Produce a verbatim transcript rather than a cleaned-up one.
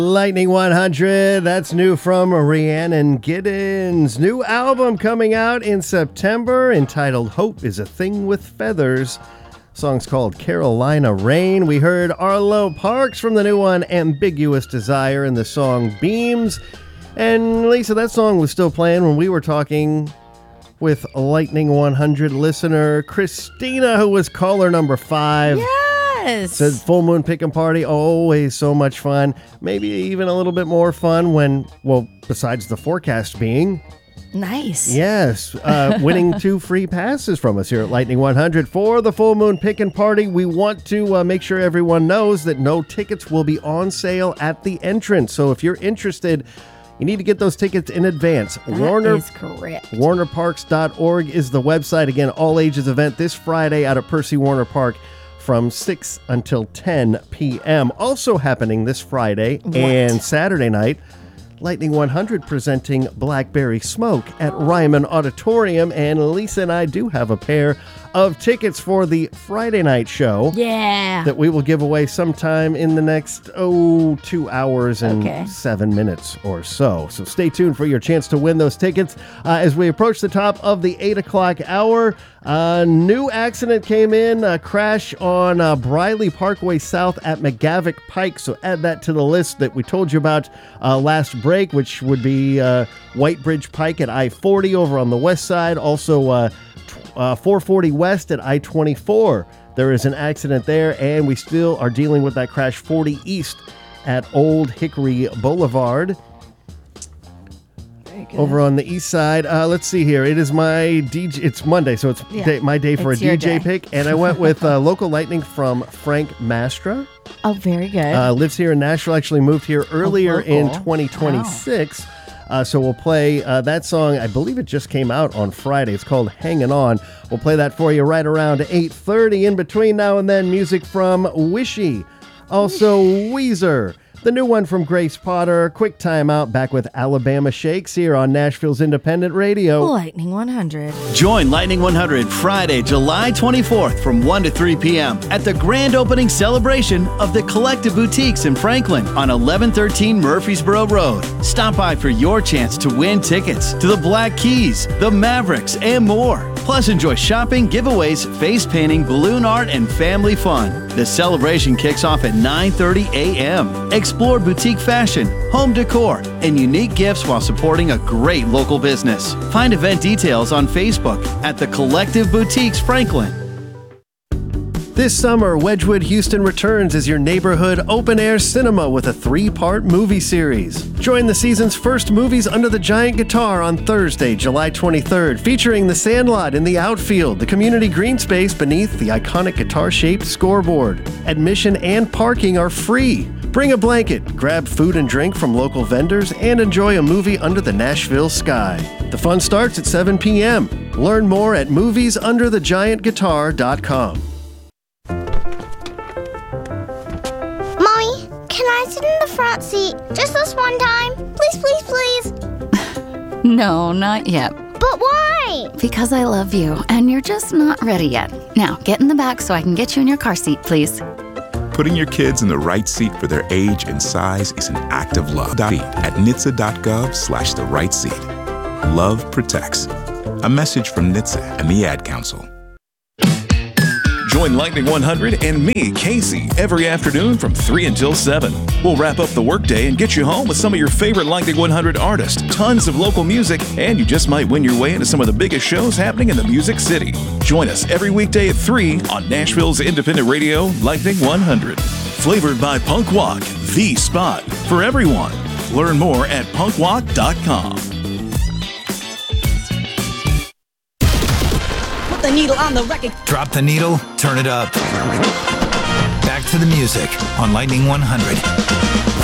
Lightning one hundred, that's new from Rhiannon Giddens. New album coming out in September entitled Hope is a Thing with Feathers. Song's called Carolina Rain. We heard Arlo Parks from the new one Ambiguous Desire in the song Beams. And Lisa, that song was still playing when we were talking with Lightning one hundred listener Christina, who was caller number five. Yes. Said Full Moon Pickin' Party, always so much fun. Maybe even a little bit more fun when, well, besides the forecast being... Nice. Yes. Uh, winning two free passes from us here at Lightning one hundred for the Full Moon Pickin' Party. We want to uh, make sure everyone knows that no tickets will be on sale at the entrance. So if you're interested... You need to get those tickets in advance. That Warner, is correct. warner parks dot org is the website. Again, all ages event this Friday out at Percy Warner Park from six until ten p.m. Also happening this Friday What? and Saturday night, Lightning one hundred presenting Blackberry Smoke at Ryman Auditorium. And Lisa and I do have a pair of tickets for the Friday night show. Yeah. That we will give away sometime in the next, oh, two hours and Okay. seven minutes or so. So stay tuned for your chance to win those tickets. Uh, as we approach the top of the eight o'clock hour, a new accident came in, a crash on uh, Briley Parkway South at McGavick Pike. So add that to the list that we told you about uh, last break, which would be uh, White Bridge Pike at I forty over on the west side. Also, uh, Uh, four forty West at I twenty-four. There is an accident there, and we still are dealing with that crash forty East at Old Hickory Boulevard. Very good. Over on the east side. Uh, let's see here. It is my D J. It's Monday, so it's Yeah, day, my day for it's a your D J day. pick, and I went with uh, Local Lightning from Frank Mastra. Oh, very good. Uh, lives here in Nashville. Actually moved here earlier in local. twenty twenty-six. Uh, so we'll play uh, that song. I believe it just came out on Friday. It's called Hangin' On. We'll play that for you right around eight thirty. In between now and then, music from Wishy. Also, Weezer. The new one from Grace Potter. Quick time out back with Alabama Shakes here on Nashville's Independent Radio. Lightning one hundred. Join Lightning one hundred Friday, July twenty-fourth from one to three p.m. at the grand opening celebration of the Collective Boutiques in Franklin on eleven thirteen Murfreesboro Road. Stop by for your chance to win tickets to the Black Keys, the Mavericks, and more. Plus, enjoy shopping, giveaways, face painting, balloon art, and family fun. The celebration kicks off at nine thirty a.m. Explore boutique fashion, home decor, and unique gifts while supporting a great local business. Find event details on Facebook at the Collective Boutiques Franklin. This summer, Wedgwood Houston returns as your neighborhood open-air cinema with a three-part movie series. Join the season's first movies under the giant guitar on Thursday, July twenty-third, featuring The Sandlot in the outfield, the community green space beneath the iconic guitar-shaped scoreboard. Admission and parking are free. Bring a blanket, grab food and drink from local vendors, and enjoy a movie under the Nashville sky. The fun starts at seven p.m. Learn more at movies under the giant guitar dot com. Mommy, can I sit in the front seat just this one time? Please, please, please. No, not yet. But why? Because I love you, and you're just not ready yet. Now, get in the back so I can get you in your car seat, please. Putting your kids in the right seat for their age and size is an act of love. At N H T S A dot gov slash the right seat. Love protects. A message from N H T S A and the Ad Council. Join Lightning one hundred and me, Casey, every afternoon from three until seven. We'll wrap up the workday and get you home with some of your favorite Lightning one hundred artists, tons of local music, and you just might win your way into some of the biggest shows happening in the Music City. Join us every weekday at three on Nashville's Independent Radio, Lightning one hundred. Flavored by Punk Walk, the spot for everyone. Learn more at punk walk dot com. The needle on the record. Drop the needle, turn it up. Back to the music on Lightning one hundred.